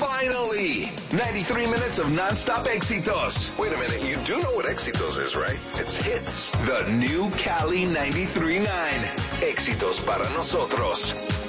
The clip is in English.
Finally! 93 minutes of non-stop éxitos. Wait a minute, you do know what éxitos is, right? It's hits. The new Cali 93.9. Éxitos para nosotros.